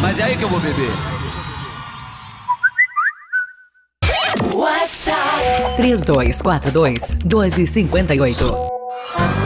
Mas é aí que eu vou beber. WhatsApp 3242 1258.